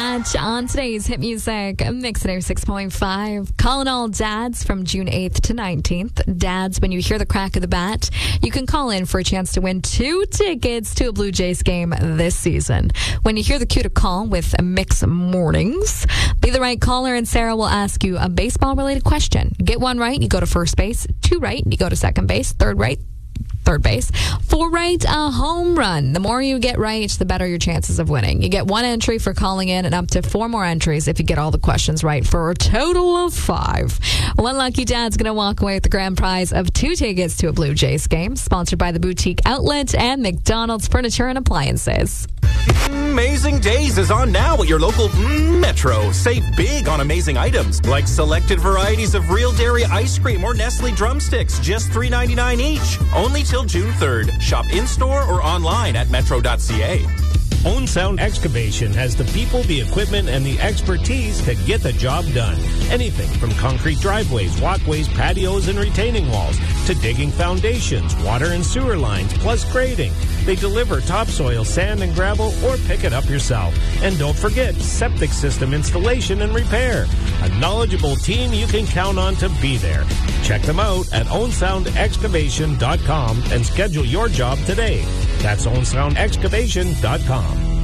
Batch on today's Hit Music Mix at 6.5. Calling all dads from June 8th to 19th. Dads, when you hear the crack of the bat, you can call in for a chance to win 2 tickets to a Blue Jays game this season. When you hear the cue to call with Mix Mornings, be the right caller and Sarah will ask you a baseball-related question. Get 1 right, you go to first base. 2 right, you go to second base. 3 right, third base. 4 right, a home run. The more you get right, the better your chances of winning. You get 1 entry for calling in and up to 4 more entries if you get all the questions right for a total of 5. One lucky dad's going to walk away with the grand prize of 2 tickets to a Blue Jays game, sponsored by the Boutique Outlet and McDonald's Furniture and Appliances. Amazing Days is on now at your local Metro. Save big on amazing items like selected varieties of real dairy ice cream or Nestle drumsticks, just $3.99 each. Only till June 3rd. Shop in-store or online at metro.ca. Own Sound Excavation has the people, the equipment, and the expertise to get the job done. Anything from concrete driveways, walkways, patios, and retaining walls to digging foundations, water and sewer lines, plus grading. They deliver topsoil, sand, and gravel, or pick it up yourself. And don't forget septic system installation and repair. A knowledgeable team you can count on to be there. Check them out at ownsoundexcavation.com and schedule your job today. That's ownsoundexcavation.com.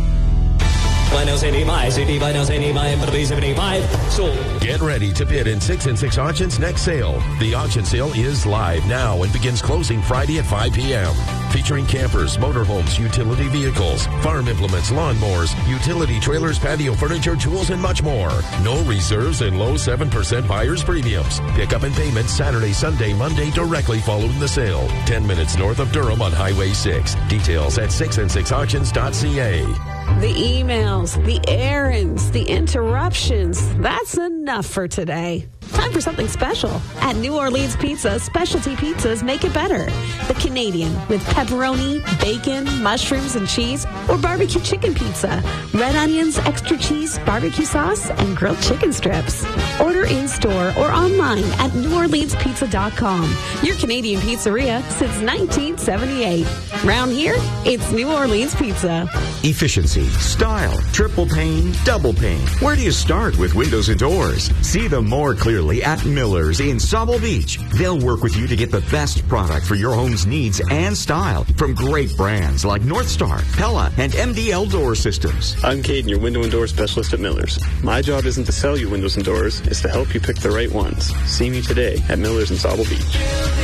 Get ready to bid in 6 and 6 Auctions next sale. The auction sale is live now and begins closing Friday at 5 p.m. Featuring campers, motorhomes, utility vehicles, farm implements, lawnmowers, utility trailers, patio furniture, tools, and much more. No reserves and low 7% buyer's premiums. Pick up and payment Saturday, Sunday, Monday directly following the sale. 10 minutes north of Durham on Highway 6. Details at 6and6auctions.ca. The emails, the errands, the interruptions. That's enough for today. Time for something special. At New Orleans Pizza, specialty pizzas make it better. The Canadian with pepperoni, bacon, mushrooms, and cheese, or barbecue chicken pizza, red onions, extra cheese, barbecue sauce, and grilled chicken strips. Order in-store or online at NewOrleansPizza.com. Your Canadian pizzeria since 1978. Round here, it's New Orleans Pizza. Efficiency, style, triple pane, double pane. Where do you start with windows and doors? See them more clearly at Miller's in Sauble Beach. They'll work with you to get the best product for your home's needs and style from great brands like North Star, Pella, and MDL Door Systems. I'm Caden, your window and door specialist at Miller's. My job isn't to sell you windows and doors, it's to help you pick the right ones. See me today at Miller's in Sauble Beach.